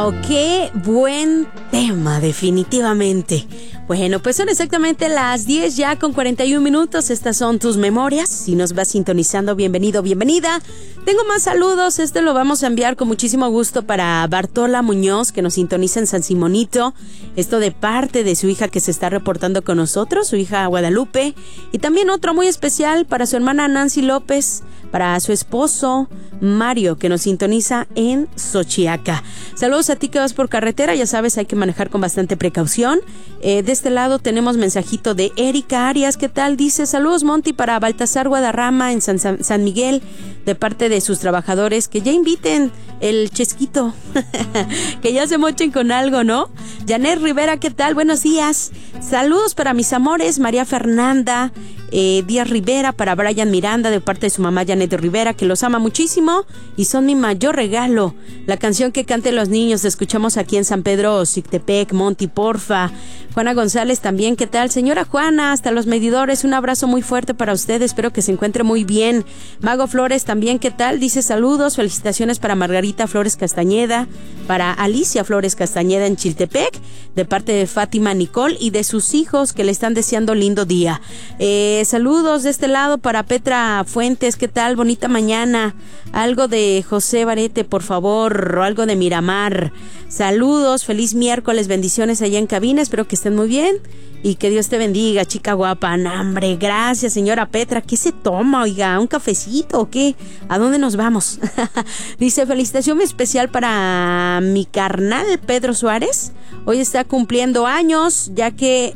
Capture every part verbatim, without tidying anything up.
Bueno, qué buen tema, definitivamente. Bueno, pues son exactamente las diez ya con cuarenta y un minutos. Estas son tus memorias. Si nos vas sintonizando, bienvenido, bienvenida. Tengo más saludos. Este lo vamos a enviar con muchísimo gusto para Bartola Muñoz, que nos sintoniza en San Simonito. Esto de parte de su hija que se está reportando con nosotros, su hija Guadalupe. Y también otro muy especial para su hermana Nancy López, para su esposo Mario, que nos sintoniza en Xochiaca. Saludos a ti que vas por carretera, ya sabes, hay que manejar con bastante precaución. Eh, de este lado tenemos mensajito de Erika Arias. ¿Qué tal? Dice, saludos Monty para Baltasar Guadarrama en San, San, San Miguel, de parte de sus trabajadores, que ya inviten el chesquito, que ya se mochen con algo, ¿no? Janet Rivera, ¿qué tal? Buenos días. Saludos para mis amores, María Fernanda eh, Díaz Rivera, para Brian Miranda, de parte de su mamá Janet Rivera, que los ama muchísimo y son mi mayor regalo. La canción que canten los niños, la escuchamos aquí en San Pedro Xictepec, Monty, porfa. Juana González también, ¿qué tal? Señora Juana, hasta los medidores, un abrazo muy fuerte para usted, espero que se encuentre muy bien. Mago Flores también, ¿qué tal? Dice saludos, felicitaciones para Margarita Flores Castañeda, para Alicia Flores Castañeda en Chiltepec, de parte de Fátima Nicole y de sus hijos que le están deseando lindo día. Eh, saludos de este lado para Petra Fuentes, ¿qué tal? Bonita mañana. Algo de José Barete, por favor, o algo de Miramar. Saludos, feliz miércoles, bendiciones allá en cabina, espero que estén muy bien y que Dios te bendiga, chica guapa. No, hombre, gracias, señora Petra. ¿Qué se toma, oiga? ¿Un cafecito o qué? ¿A dónde nos vamos? Dice, felicitación especial para mi carnal Pedro Suárez. Hoy está cumpliendo años, ya que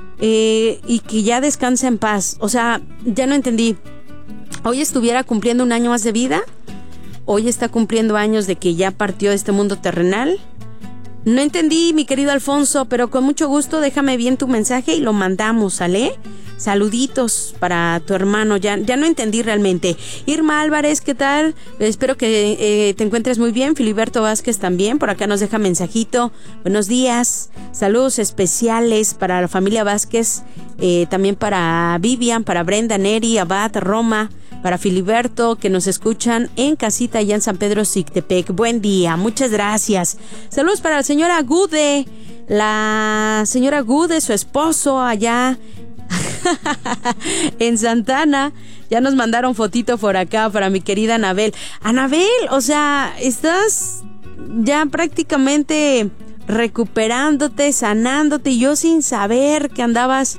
eh, y que ya descansa en paz. O sea, ya no entendí. Hoy estuviera cumpliendo un año más de vida. Hoy está cumpliendo años de que ya partió de este mundo terrenal. No entendí, mi querido Alfonso, pero con mucho gusto déjame bien tu mensaje y lo mandamos, ¿sale? Saluditos para tu hermano, ya, ya no entendí realmente. Irma Álvarez, ¿qué tal? Espero que eh, te encuentres muy bien. Filiberto Vázquez también, por acá nos deja mensajito. Buenos días, saludos especiales para la familia Vázquez, eh, también para Vivian, para Brenda, Neri, Abad, Roma, para Filiberto, que nos escuchan en casita allá en San Pedro Xictepec. Buen día, muchas gracias. Saludos para la señora Gude, la señora Gude, su esposo allá en Santana. Ya nos mandaron fotito por acá para mi querida Anabel. Anabel, o sea, estás ya prácticamente recuperándote, sanándote, y yo sin saber que andabas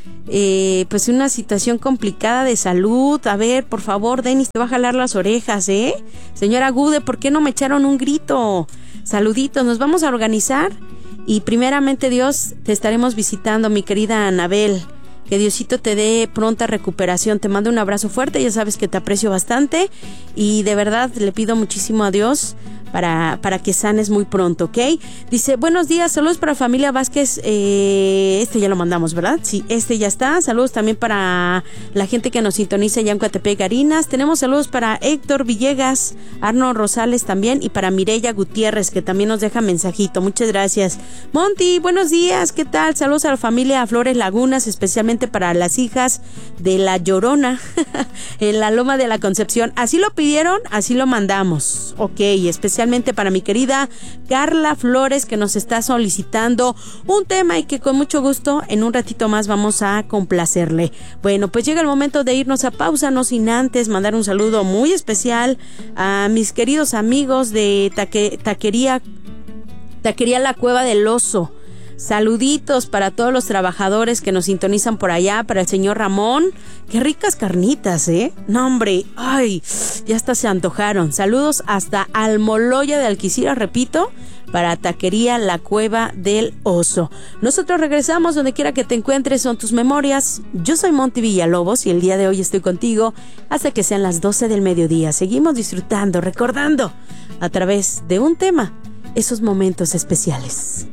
Eh, pues una situación complicada de salud. A ver, por favor, Denis te va a jalar las orejas, ¿eh? Señora Gude, ¿por qué no me echaron un grito? Saluditos, nos vamos a organizar y primeramente Dios te estaremos visitando, mi querida Anabel. Que Diosito te dé pronta recuperación. Te mando un abrazo fuerte, ya sabes que te aprecio bastante y de verdad le pido muchísimo a Dios para, para que sanes muy pronto, ¿ok? Dice, buenos días, saludos para familia Vázquez. Eh, este ya lo mandamos, ¿verdad? Sí, este ya está. Saludos también para la gente que nos sintoniza allá en Coatepec, Garinas. Tenemos saludos para Héctor Villegas, Arno Rosales también, y para Mireya Gutiérrez, que también nos deja mensajito. Muchas gracias. Monty, buenos días, ¿qué tal? Saludos a la familia Flores Lagunas, especialmente para las hijas de La Llorona en la Loma de la Concepción. Así lo pidieron, así lo mandamos. Ok, especialmente para mi querida Carla Flores, que nos está solicitando un tema y que con mucho gusto en un ratito más vamos a complacerle. Bueno, pues llega el momento de irnos a pausa, no sin antes mandar un saludo muy especial a mis queridos amigos de taque, taquería, taquería La Cueva del Oso. Saluditos para todos los trabajadores que nos sintonizan por allá, para el señor Ramón. Qué ricas carnitas, ¿eh? No, hombre, ay, ya hasta se antojaron. Saludos hasta Almoloya de Alquicira, repito, para Taquería La Cueva del Oso. Nosotros regresamos donde quiera que te encuentres, son tus memorias. Yo soy Monty Villalobos y el día de hoy estoy contigo hasta que sean las doce del mediodía. Seguimos disfrutando, recordando a través de un tema esos momentos especiales.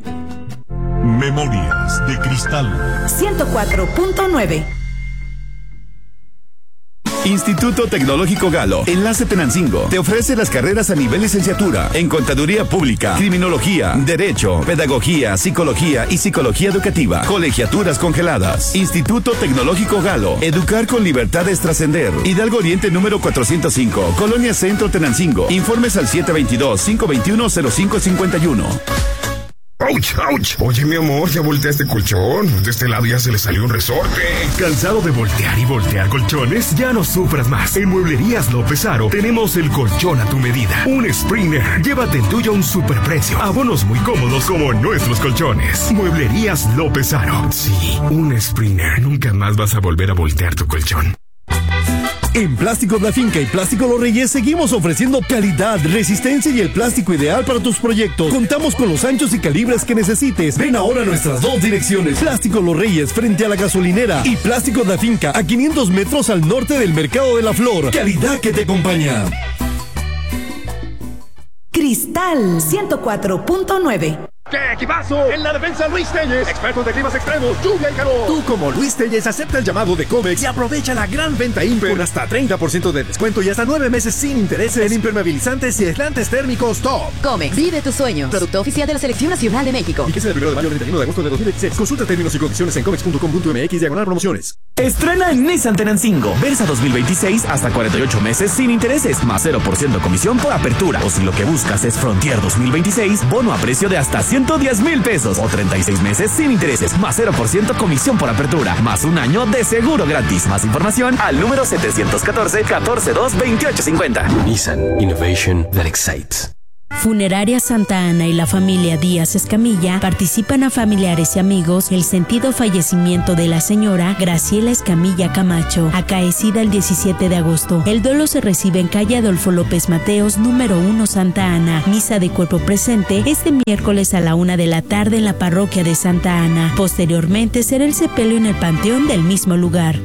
Memorias de Cristal ciento cuatro punto nueve. Instituto Tecnológico Galo, Enlace Tenancingo, te ofrece las carreras a nivel licenciatura en Contaduría Pública, Criminología, Derecho, Pedagogía, Psicología y Psicología Educativa. Colegiaturas congeladas. Instituto Tecnológico Galo, educar con libertad es trascender. Hidalgo Oriente número cuatrocientos cinco, Colonia Centro Tenancingo. Informes al siete veintidós, cinco veintiuno, cero cinco cincuenta y uno. ¡Auch, auch! Oye, mi amor, ya voltea este colchón. De este lado ya se le salió un resorte. ¿Cansado de voltear y voltear colchones? Ya no sufras más. En Mueblerías López Aro tenemos el colchón a tu medida. Un Springer. Llévate el tuyo a un superprecio. Abonos muy cómodos como nuestros colchones. Mueblerías López Aro. Sí, un Springer. Nunca más vas a volver a voltear tu colchón. En Plásticos La Finca y Plástico Los Reyes seguimos ofreciendo calidad, resistencia y el plástico ideal para tus proyectos. Contamos con los anchos y calibres que necesites. Ven ahora a nuestras dos direcciones. Plástico Los Reyes frente a la gasolinera y Plásticos La Finca a quinientos metros al norte del Mercado de la Flor. Calidad que te acompaña. Cristal ciento cuatro punto nueve. ¡Qué equipazo! En la defensa Luis Telles, expertos de climas extremos, lluvia y calor. Tú como Luis Telles acepta el llamado de Comex y aprovecha la gran venta Imper con hasta treinta por ciento de descuento y hasta nueve meses sin intereses en impermeabilizantes y aislantes térmicos top. Comex, vive tus sueños. Producto oficial de la Selección Nacional de México. Y que es el primero de mayo al treinta y uno de agosto de dos mil veintiséis. Consulta términos y condiciones en comex punto com punto m x diagonal promociones. Estrena en Nissan Tenancingo. Versa dos mil veintiséis hasta cuarenta y ocho meses sin intereses, más cero por ciento comisión por apertura. O si lo que buscas es Frontier dos mil veintiséis, bono a precio de hasta ciento diez mil pesos. O treinta y seis meses sin intereses, más cero por ciento comisión por apertura, más un año de seguro gratis. Más información al número setecientos catorce, catorce dos, veintiocho cincuenta. Nissan Innovation that excites. Funeraria Santa Ana y la familia Díaz Escamilla participan a familiares y amigos el sentido fallecimiento de la señora Graciela Escamilla Camacho, acaecida el diecisiete de agosto. El duelo se recibe en calle Adolfo López Mateos, número uno, Santa Ana. Misa de cuerpo presente este miércoles a la una de la tarde en la parroquia de Santa Ana. Posteriormente será el sepelio en el panteón del mismo lugar.